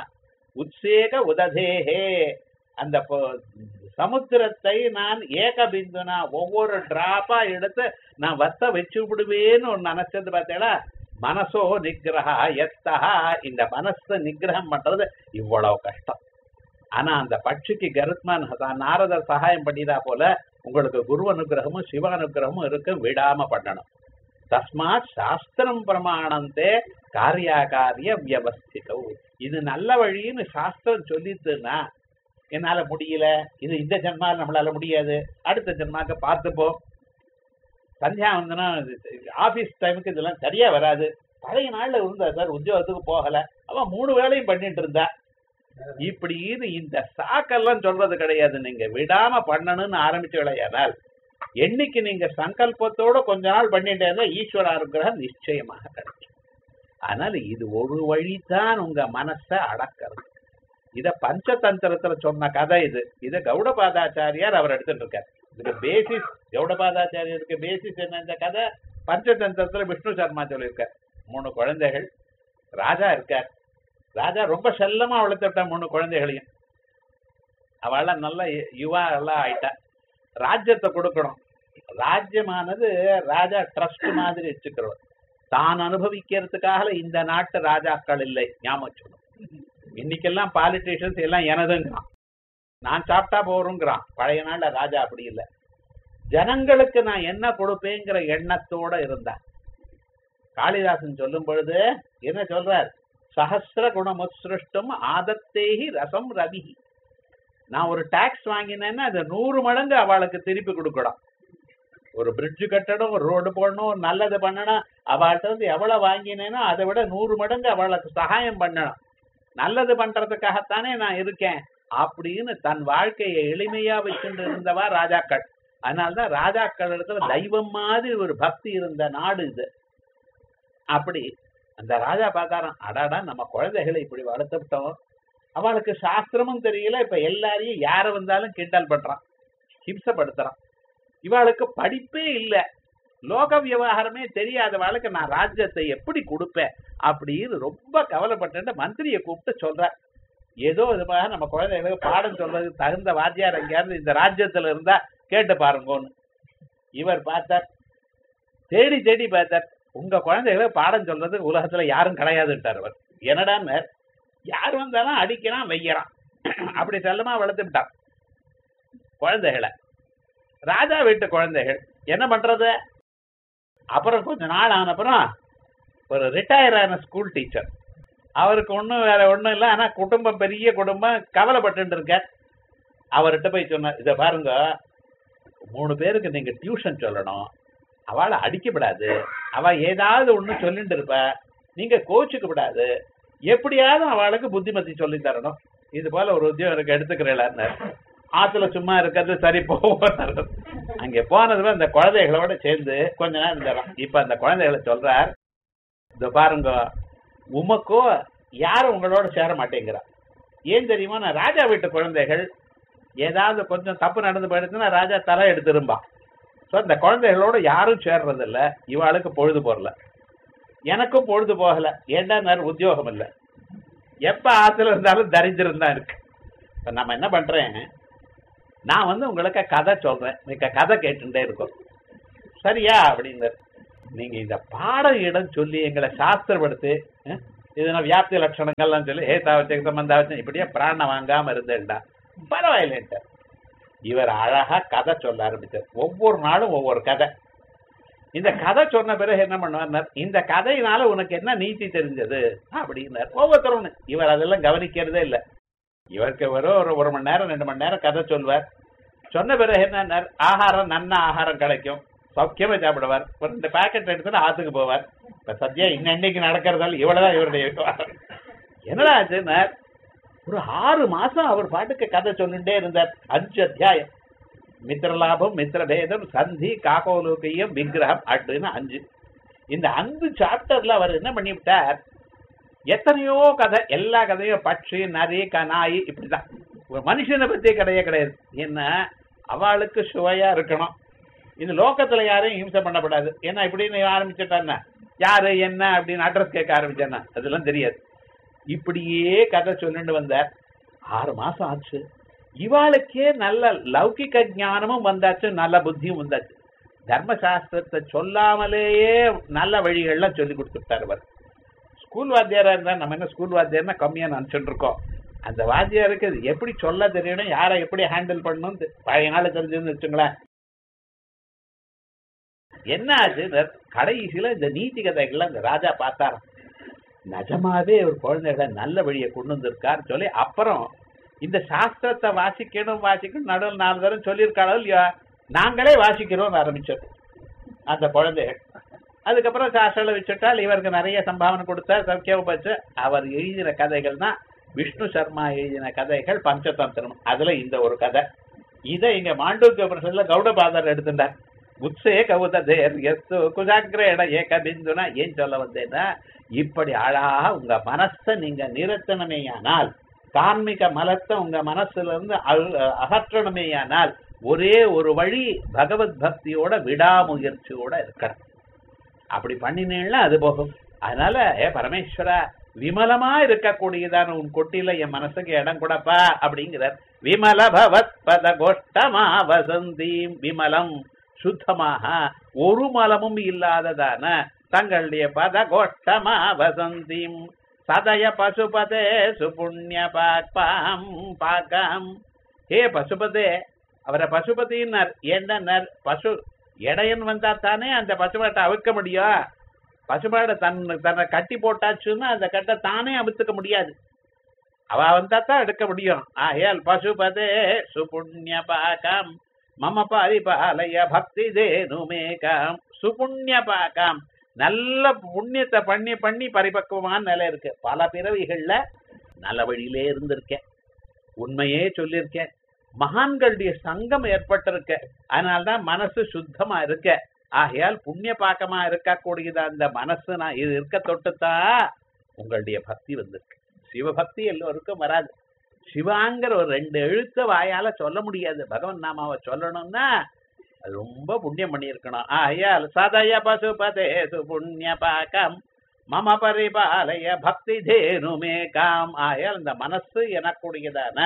உத்சேக உததேஹே, அந்த சமுத்திரத்தை நான் ஏக பிந்துனா ஒவ்வொரு டிராப்பா எடுத்து நான் வத்த வச்சு விடுவேன்னு ஒன்னு நினைச்சது பார்த்தேடா. மனசோ நிகிரஹா எத்தஹா, இந்த மனசை நிகிரகம் பண்றது இவ்வளவு கஷ்டம். ஆனா அந்த பட்சிக்கு கருத்மான் நாரதர் சகாயம் பண்ணிதா போல உங்களுக்கு குரு அனுகிரகமும் சிவ அனுகிரகமும் இருக்கு, விடாம பண்ணணும். தஸ்மாத் சாஸ்திரம் பிரமாணந்தே காரியாகாரிய வியவஸ்திதம், இது நல்ல வழின்னு சாஸ்திரம் சொல்லிட்டுன்னா என்னால முடியல, இது இந்த ஜென்மால நம்மளால முடியாது, அடுத்த ஜென்மாக்க பார்த்துப்போம். சந்தியாவந்தனா ஆபீஸ் டைமுக்கு இதெல்லாம் சரியா வராது. பழைய நாள்ல இருந்தா சார், உத்தியோகத்துக்கு போகல, அவன் மூணு வேலையும் பண்ணிட்டு இருந்தா, இப்படி இது இந்த சாக்கெல்லாம் சொல்றது கிடையாது. நீங்க விடாம பண்ணணும்னு ஆரம்பிச்ச விளையானால் என்னைக்கு நீங்க சங்கல்பத்தோட கொஞ்ச நாள் பண்ணிட்டே ஈஸ்வர அனுகிரகம் நிச்சயமாக கிடைக்கும். அதனால இது ஒரு வழிதான் உங்க மனசை அடக்கிறது. இத பஞ்சதந்திரத்துல சொன்ன கதை இது. இத கௌடபாதாச்சாரியார் அவர் எடுத்துட்டு இருக்கார். இதுக்கு பேசிஸ் கௌடபாதாச்சாரியருக்கு பேசிஸ் என்ன, இந்த கதை பஞ்சதந்திரத்துல விஷ்ணு சர்மா சொல்லியிருக்கார். மூணு குழந்தைகள், ராஜா இருக்கார். ராஜா ரொம்ப செல்லமா வளர்த்துட்டா மூணு குழந்தைகளையும். அவள நல்ல யுவா எல்லாம் ஆயிட்டா. ராஜ்யத்தை கொடுக்கணும். ராஜ்யமானது ராஜா ட்ரஸ்ட் மாதிரி வச்சுக்கிறோம். தான் அனுபவிக்கிறதுக்காக இந்த நாட்டு ராஜாக்கள் இல்லை, ஞாபகம். இன்னைக்கெல்லாம் பாலிட்டிஷியன்ஸ் எல்லாம் எனதுங்கிறான், நான் சாப்பிட்டா போறோங்கிறான். பழைய நாள்ல ராஜா அப்படி இல்லை. ஜனங்களுக்கு நான் என்ன கொடுப்பேங்கிற எண்ணத்தோட இருந்தா. காளிதாசன் சொல்லும் பொழுது என்ன சொல்றார், சஹஸ்ர குணமுத்ஸ்ருஷ்டம் ஆதத்தேஹி ரசம் ரவி. நான் ஒரு டாக்ஸ் வாங்கினேன்னா அதை நூறு மடங்கு அவளுக்கு திருப்பி கொடுக்கணும். ஒரு பிரிட்ஜ் கட்டணும், ஒரு ரோடு போடணும், ஒரு நல்லது பண்ணணும், அவள்கிட்ட வந்து எவ்வளவு வாங்கினேனோ அதை விட நூறு மடங்கு அவளுக்கு சகாயம் பண்ணணும். நல்லது பண்றதுக்காகத்தானே நான் இருக்கேன் அப்படின்னு தன் வாழ்க்கையை எளிமையா வச்சுட்டு இருந்தவா ராஜாக்கள். அதனால்தான் ராஜாக்கள் இடத்துல தெய்வம் மாதிரி ஒரு பக்தி இருந்த நாடு இது. அப்படி அந்த ராஜா பார்த்தாராம், அடாடா நம்ம குழந்தைகளை இப்படி வளர்த்துட்டோம், அவளுக்கு சாஸ்திரமும் தெரியல, இப்ப எல்லாரையும் யார வந்தாலும் கிண்டல் பண்றான், ஹிம்சப்படுத்துறான். இவாளுக்கு படிப்பே இல்லை, லோக விவகாரமே தெரியாதவாளுக்கு நான் ராஜ்யத்தை எப்படி கொடுப்பேன் அப்படின்னு ரொம்ப கவலைப்பட்டு மந்திரியை கூப்பிட்டு சொல்ற. ஏதோ இதுமாக நம்ம குழந்தைகளுக்கு பாடம் சொல்றதுக்கு தகுந்த வாத்தியார் எங்கேயாவது இந்த ராஜ்யத்துல இருந்தா கேட்டு பாருங்கன்னு. இவர் பார்த்தார், தேடி தேடி பார்த்தார், உங்க குழந்தைகளுக்கு பாடம் சொல்றது உலகத்துல யாரும் கிடையாதுட்டார் அவர். என்னடான்னு, யார் வந்தாலும் அடிக்கிறான் வைக்கிறான், அப்படி செல்லமா வளர்த்துட்டான் குழந்தைகளை. ராஜா வீட்டு குழந்தைகள் என்ன பண்றது? அப்புறம் கொஞ்ச நாள் ஆன அப்புறம் ஒரு ரிட்டையர் ஆன ஸ்கூல் டீச்சர், அவருக்கு ஒன்றும் வேற ஒன்றும் இல்லை, ஆனா குடும்பம் பெரிய குடும்பம், கவலைப்பட்டு இருக்க. அவர்கிட்ட போய் சொன்னார், இதை பாருங்க, மூணு பேருக்கு நீங்க டியூஷன் சொல்லணும், அவளை அடிக்கப்படாது, அவ ஏதாவது ஒண்ணு சொல்லிட்டு இருப்ப, நீங்க கோச்சுக்க கூடாது, எப்படியாவது அவளுக்கு புத்திமதி சொல்லி தரணும். இது போல ஒரு உத்தியோகம் இருக்கு, எடுத்துக்கிறேன். ஆத்துல சும்மா இருக்கிறது சரி போவார். அங்க போனதுல அந்த குழந்தைகளோட சேர்ந்து கொஞ்ச நேரம் இருந்தாராம். இப்ப அந்த குழந்தைகளை சொல்றார், இந்த பாருங்க, உமக்கோ யாரும் உங்களோட சேர மாட்டேங்கிறா. ஏன் தெரியுமா, நான் ராஜா வீட்டு குழந்தைகள் ஏதாவது கொஞ்சம் தப்பு நடந்து போயிடுச்சுன்னா ராஜா தலை எடுத்துரும்பா. ஸோ இந்த குழந்தைகளோட யாரும் சேர்றது இல்லை, இவாளுக்கு பொழுது போகல, எனக்கும் பொழுது போகல, ஏண்டா உத்தியோகம் இல்லை, எப்ப ஆத்துல இருந்தாலும் தரித்திரம் தான் இருக்கு. இப்ப நம்ம என்ன பண்றேன், நான் வந்து உங்களுக்கு கதை சொல்றேன், நீங்க கதை கேட்டுட்டே இருக்கும், சரியா அப்படின்னு. நீங்க இந்த பாடம் இடம் சொல்லி எங்களை சாஸ்திரப்படுத்து இதனால வியாப்தி லட்சணங்கள்லாம் சொல்லி ஹே தாவச்ச சம்பந்தாவச்சம் இப்படியே பிராணம் வாங்காம இருந்தேன்டா பரவாயில்லைன்ட்டு இவர் அழகா கதை சொல்ல ஆரம்பிச்சார். ஒவ்வொரு நாளும் ஒவ்வொரு கதை. இந்த கதை சொன்ன பிறகு என்ன பண்ணுவார், இந்த கதையினால உனக்கு என்ன நீதி தெரிஞ்சது அப்படின்னார். ஒவ்வொருத்தரும் இவர் அதெல்லாம் கவனிக்கிறதே இல்லை. இவருக்கு வெறும் ஒரு ஒரு மணி நேரம் ரெண்டு மணி நேரம் கதை சொல்வார். சொன்ன பிறகு என்ன, ஆகாரம் நன்ன ஆகாரம் கிடைக்கும், சௌக்கியமா சாப்பிடுவார். ஒரு ரெண்டு பேக்கெட் எடுத்துட்டு ஆத்துக்கு போவார். இப்ப சத்தியா இன்னைக்கு நடக்கிறதால இவ்வளவுதான் இவருடைய என்னடா ஆச்சுன்னா, ஒரு ஆறு மாசம் அவர் பாட்டுக்கு கதை சொல்லிட்டே இருந்தார். அஞ்சு அத்தியாயம், மித்திரலாபம் மித்திரபேதம் சந்தி காகோலோகியம் விக்கிரகம் அப்படின்னு அஞ்சு. இந்த அஞ்சு சாப்டர்ல அவர் என்ன பண்ணிவிட்டார், எத்தனையோ கதை, எல்லா கதையும் பட்சி நரி கனாயி இப்படிதான். ஒரு மனுஷனை பத்தி கதையே கிடையாது. என்ன அவளுக்கு சுவையா இருக்கணும், இந்த லோகத்துல யாரையும் ஹிம்சை பண்ணப்படாது. ஏன்னா இப்படின்னு ஆரம்பிச்சுட்டான்னா யாரு என்ன அப்படின்னு அட்ரஸ் கேட்க ஆரம்பிச்சான்னா அதெல்லாம் தெரியாது. இப்படியே கதை சொல்லிட்டு வந்தார். ஆறு மாசம் ஆச்சு. இவாளுக்கே நல்ல லௌகிக ஞானமும் வந்தாச்சு, நல்ல புத்தியும் வந்தாச்சு. தர்மசாஸ்திரத்தை சொல்லாமலேயே நல்ல வழிகள்லாம் சொல்லி கொடுத்துட்டார் அவர். ஸ்கூல் வாத்தியாரா இருந்தா நம்ம என்ன ஸ்கூல் வாத்தியார்னா கம்மியா நினைச்சுட்டு இருக்கோம். அந்த வாத்தியாருக்கு எப்படி சொல்ல தெரியணும், யாரை எப்படி ஹேண்டில் பண்ணணும் பழைய நாள் தெரிஞ்சுன்னு வச்சுங்களேன். என்ன ஆச்சு, கடைசியில இந்த நீதி கதைகள்லாம் இந்த ராஜா பார்த்தாராம். நிஜமாவே ஒரு குழந்தைகளை நல்ல வழியை கொண்டு வந்திருக்காரு சொல்லி அப்புறம் இந்த சாஸ்திரத்தை வாசிக்கணும் வாசிக்கணும் நடுவில் நாலு தரம் சொல்லியிருக்காளோ இல்லையா, நாங்களே வாசிக்கிறோம் ஆரம்பிச்சோம் அந்த குழந்தைகள். அதுக்கப்புறம் சாஸ்திரம் வச்சுட்டால் இவருக்கு நிறைய சம்பாவனை கொடுத்தார், சௌக்கியம் வச்சு. அவர் எழுதின கதைகள் தான் விஷ்ணு சர்மா எழுதின கதைகள் பஞ்சதந்திரம். அதுல இந்த ஒரு கதை. இதை இங்க மாண்டூக்கிய பிரசத்துல கௌடபாதர் எடுத்துட்டார். உத்ஸே கவுதேர் எஸ்து குஜாகிரேட ஏக பிந்துனா ஏன் சொல்ல வந்தேன்னா, இப்படி அழகா உங்க மனசை நீங்க நிறுத்தணுமேயானால், கார்மிக மலத்தை உங்க மனசுல இருந்து அகற்றணுமேயானால் ஒரே ஒரு வழி பகவத் பக்தியோட விடாமுயற்சியோட இருக்கணும். அப்படி பண்ணினேன்னா அது போகும். அதனால ஏ பரமேஸ்வரா, விமலமா இருக்கக்கூடியதான உன் கொட்டில என் மனசுக்கு இடம் கொடுப்பா அப்படிங்கிறார். விமல பவத் பத கோஷ்டமா வசந்தீம், விமலம் சுத்தமாக ஒரு மலமும் இல்லாததான தங்களுடைய பத கோஷ்டமா வசந்தீம் சதய பசுபதே சுபுண்ணிய பாக்பாம் பாக்கம். ஹே பசுபதே, அவரை பசுபதினார். என்னன்னார், பசு இடையன் வந்தா தானே அந்த பசுமாட்டை அவிழ்க்க முடியும். பசுமாடை தன் தன்னை கட்டி போட்டாச்சுன்னா அந்த கட்டை தானே அவிழ்த்துக்க முடியாது. அவ வந்தா தான் எடுக்க முடியும். ஆயால் பசுபதே சுபுண்ணிய பாக்கம் மம பரிபாலய பக்தி தேனுமேகாம். சுபுண்ணிய பாக்கம், நல்ல புண்ணியத்தை பண்ணி பண்ணி பரிபக்குவமான நிலை இருக்கு. பல பிறவிகள்ல நல்ல வழியிலே இருந்திருக்கேன், உண்மையே சொல்லியிருக்கேன், மகான்களுடைய சங்கம் ஏற்பட்டிருக்க, அதனால்தான் மனசு சுத்தமா இருக்க. ஆகையால் புண்ணிய பாக்கமா இருக்கக்கூடியது அந்த மனசு நான் இது இருக்க தொட்டுத்தான் உங்களுடைய பக்தி வந்திருக்கு. சிவபக்தி எல்லோருக்கும் வராது. சிவாங்கிற ஒரு ரெண்டு எழுத்த வாயால சொல்ல முடியாது. பகவன் நாமாவை சொல்லணும்னா அது ரொம்ப புண்ணியம் பண்ணியிருக்கணும். ஆகையால் சதய பசுபதே சுபுண்ணிய பாக்கம் மம பரிபாலய பக்தி தேனுமேகாம். ஆகையால் இந்த மனசு எனக்கூடியதான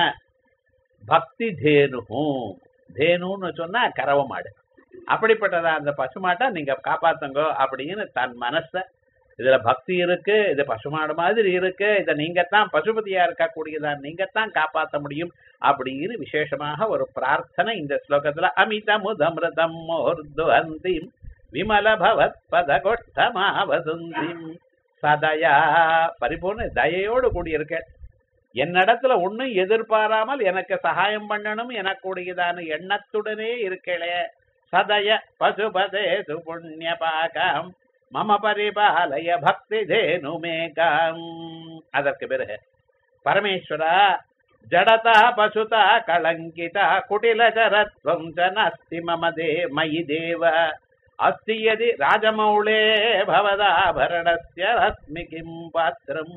பக்தி தேனு, தேனுன்னு சொன்னா கறவ மாடு, அப்படிப்பட்டதா அந்த பசுமாட்டை நீங்க காப்பாத்துங்க அப்படின்னு தன் மனச, இதுல பக்தி இருக்கு, இது பசுமாடு மாதிரி இருக்கு, இதை நீங்கத்தான் பசுபதியா இருக்கக்கூடியதான் நீங்கத்தான் காப்பாற்ற முடியும் அப்படின்னு விசேஷமாக ஒரு பிரார்த்தனை இந்த ஸ்லோகத்துல. அமிதமுதமிருதம் மோர்துவந்திம் விமல பவத் பத கோஷ்டமாவசுந்திம் சதயா, பரிபூர்ண தயையோடு கூடியிருக்க, என்னிடத்துல ஒன்னும் எதிர்பாராமல் எனக்கு சகாயம் பண்ணணும் எனக்கூடியதான எண்ணத்துடனே இருக்கலே. சதய பசுபதே சுபுண்ணிய பாகம் மம பரிபாலய பக்தி தேனுமேகாம். அதற்கு பிறகு பரமேஸ்வரா, ஜடதா பசுதா கலங்கிதா குட்டிலச்சரத்வம் ச நாஸ்தி மம தே மயி தேவ அஸ்தி யதி ராஜமௌளே பவதாபரணஸ்ய ரஸ்மி கிம் பாத்ரம்.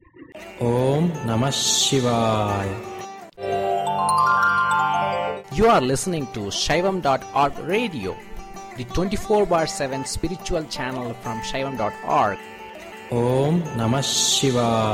ஓம் நமः சிவாய. You are listening to Shaivam dot org radio, the twenty-four bar seven spiritual channel from Shaivam dot org. Om Namah Shivaya.